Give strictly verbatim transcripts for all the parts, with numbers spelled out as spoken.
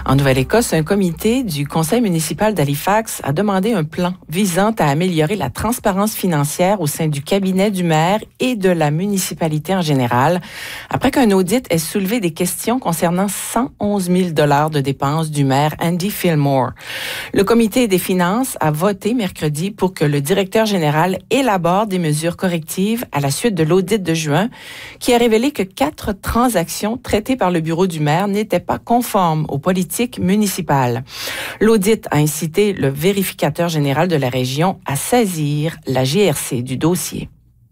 En Nouvelle-Écosse, un comité du conseil municipal d'Halifax a demandé un plan visant à améliorer la transparence financière au sein du cabinet du maire et de la municipalité en général, après qu'un audit ait soulevé des questions concernant cent onze mille dollars de dépenses du maire Andy Fillmore. Le comité des finances a voté mercredi pour que le directeur général élabore des mesures correctives à la suite de l'audit de juin, qui a révélé que quatre transactions traitées par le bureau du maire n'étaient pas conformes aux politiques municipales. L'audit a incité le vérificateur général de la région à saisir la G R C du dossier.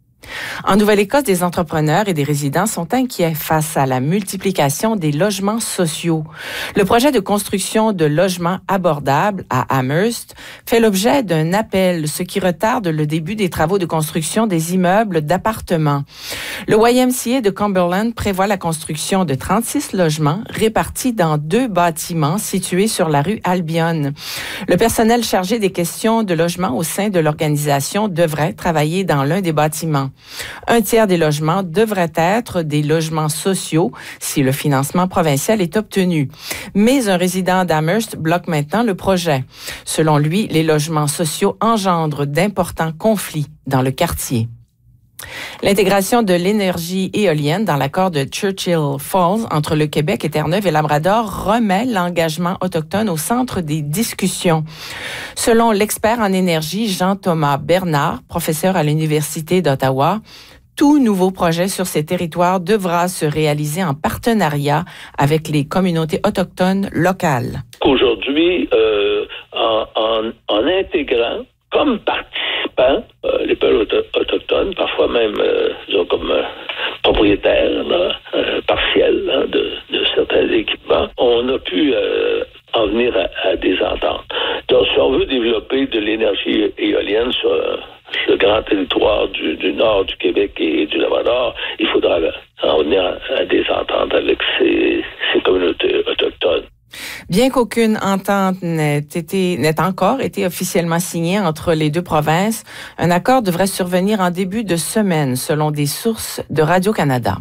En Nouvelle-Écosse, des entrepreneurs et des résidents sont inquiets face à la multiplication des logements sociaux. Le projet de construction de logements abordables à Amherst fait l'objet d'un appel, ce qui retarde le début des travaux de construction des immeubles d'appartements. Le Y M C A de Cumberland prévoit la construction de trente-six logements répartis dans deux bâtiments situés sur la rue Albion. Le personnel chargé des questions de logement au sein de l'organisation devrait travailler dans l'un des bâtiments. Un tiers des logements devraient être des logements sociaux si le financement provincial est obtenu. Mais un résident d'Amherst bloque maintenant le projet. Selon lui, les logements sociaux engendrent d'importants conflits dans le quartier. L'intégration de l'énergie éolienne dans l'accord de Churchill Falls entre le Québec et Terre-Neuve et Labrador remet l'engagement autochtone au centre des discussions. Selon l'expert en énergie Jean-Thomas Bernard, professeur à l'Université d'Ottawa, tout nouveau projet sur ces territoires devra se réaliser en partenariat avec les communautés autochtones locales. Aujourd'hui, euh, en, en, en intégrant comme participants euh, les peuples auto- autochtones, parfois même euh, disons comme euh, propriétaires là, euh, partiels là, de, de certains équipements, on a pu euh, en venir à, à des ententes. Donc, si on veut développer de l'énergie éolienne sur euh, le grand territoire du, du nord du Québec et du Labrador, il faudra en venir à, à des ententes avec ces, ces communautés autochtones. Bien qu'aucune entente n'ait été, n'ait encore été officiellement signée entre les deux provinces, un accord devrait survenir en début de semaine, selon des sources de Radio-Canada.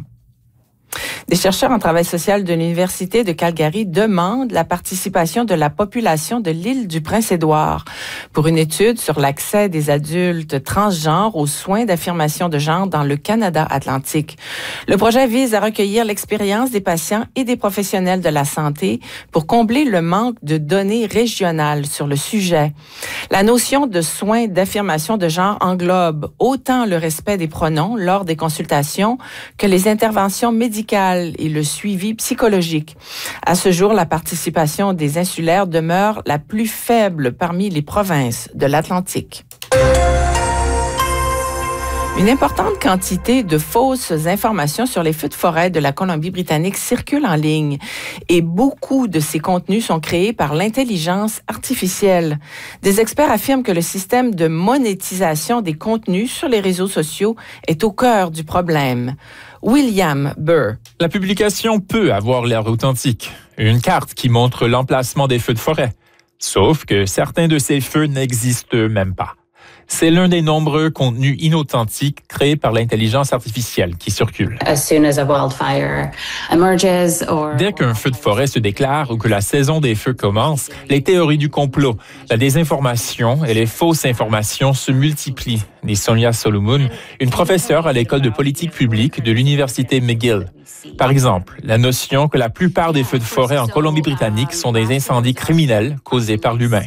Des chercheurs en travail social de l'Université de Calgary demandent la participation de la population de l'île du Prince-Édouard pour une étude sur l'accès des adultes transgenres aux soins d'affirmation de genre dans le Canada atlantique. Le projet vise à recueillir l'expérience des patients et des professionnels de la santé pour combler le manque de données régionales sur le sujet. La notion de soins d'affirmation de genre englobe autant le respect des pronoms lors des consultations que les interventions médicales et le suivi psychologique. À ce jour, la participation des insulaires demeure la plus faible parmi les provinces de l'Atlantique. Une importante quantité de fausses informations sur les feux de forêt de la Colombie-Britannique circulent en ligne et beaucoup de ces contenus sont créés par l'intelligence artificielle. Des experts affirment que le système de monétisation des contenus sur les réseaux sociaux est au cœur du problème. William Burr. La publication peut avoir l'air authentique. Une carte qui montre l'emplacement des feux de forêt. Sauf que certains de ces feux n'existent même pas. C'est l'un des nombreux contenus inauthentiques créés par l'intelligence artificielle qui circule. As soon as a wildfire emerges or... Dès qu'un feu de forêt se déclare ou que la saison des feux commence, les théories du complot, la désinformation et les fausses informations se multiplient, dit Sonia Solomon, une professeure à l'école de politique publique de l'Université McGill. Par exemple, la notion que la plupart des feux de forêt en Colombie-Britannique sont des incendies criminels causés par l'humain.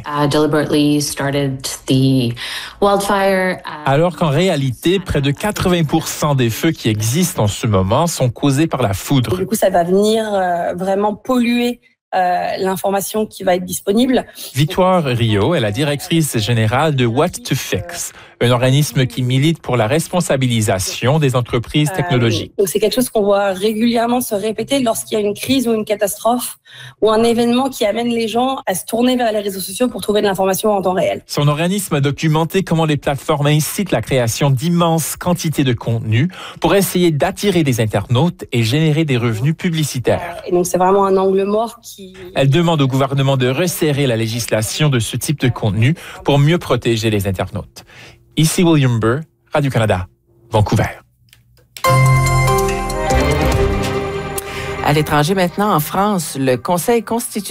Alors qu'en réalité, près de quatre-vingts pour cent des feux qui existent en ce moment sont causés par la foudre. Du coup, ça va venir euh, vraiment polluer euh, l'information qui va être disponible. Victoire Rio est la directrice générale de What to Fix, un organisme qui milite pour la responsabilisation des entreprises technologiques. Euh, donc c'est quelque chose qu'on voit régulièrement se répéter lorsqu'il y a une crise ou une catastrophe ou un événement qui amène les gens à se tourner vers les réseaux sociaux pour trouver de l'information en temps réel. Son organisme a documenté comment les plateformes incitent la création d'immenses quantités de contenus pour essayer d'attirer des internautes et générer des revenus publicitaires. Et donc c'est vraiment un angle mort qui... Elle demande au gouvernement de resserrer la législation de ce type de contenu pour mieux protéger les internautes. Ici William Burr, Radio-Canada, Vancouver. À l'étranger maintenant, en France, le Conseil constitutionnel